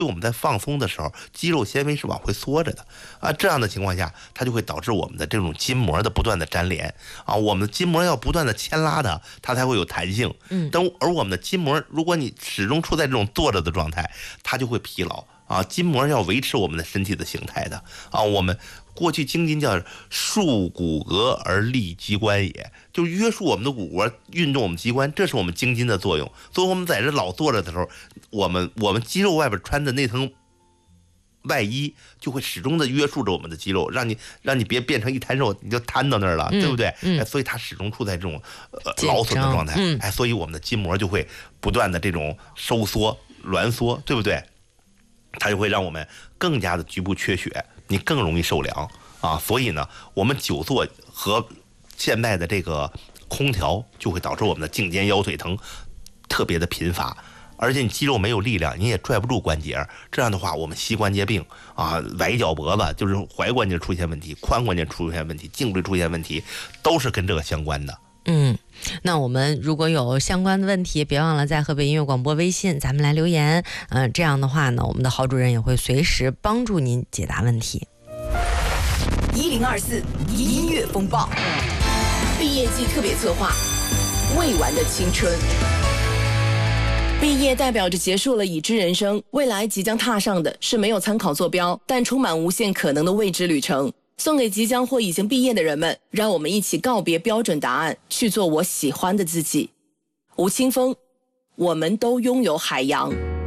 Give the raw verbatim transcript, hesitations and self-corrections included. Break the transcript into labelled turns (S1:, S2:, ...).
S1: 我们在放松的时候，肌肉纤维是往回缩着的啊，这样的情况下，它就会导致我们的这种筋膜的不断的粘连啊，我们的筋膜要不断的牵拉的，它才会有弹性。嗯，但而我们的筋膜，如果你始终处在这种坐着的状态，它就会疲劳啊。筋膜要维持我们的身体的形态的啊，我们过去京津叫束骨骼而立机关也，就约束我们的骨骼，运动我们机关，这是我们京津的作用。所以我们在这老坐着的时候，我们我们肌肉外边穿的那层外衣就会始终的约束着我们的肌肉，让你让你别变成一滩肉，你就瘫到那儿了，嗯、对不对？嗯、哎，所以它始终处在这种呃劳损的状态，嗯、哎，所以我们的筋膜就会不断的这种收缩、挛缩，对不对？它就会让我们更加的局部缺血，你更容易受凉啊。所以呢，我们久坐和现在的这个空调就会导致我们的颈肩腰腿疼特别的频发。而且你肌肉没有力量，你也拽不住关节，这样的话，我们膝关节病啊、崴脚脖子，就是踝关节出现问题、髋关节出现问题、颈椎出现问题，都是跟这个相关的。
S2: 嗯，那我们如果有相关的问题，别忘了在河北音乐广播微信咱们来留言。嗯、呃，这样的话呢，我们的郝主任也会随时帮助您解答问题。
S3: 一零二四音乐风暴毕业季特别策划，未完的青春。毕业代表着结束了已知人生，未来即将踏上的是没有参考坐标，但充满无限可能的未知旅程。送给即将或已经毕业的人们，让我们一起告别标准答案，去做我喜欢的自己。吴青峰，我们都拥有海洋。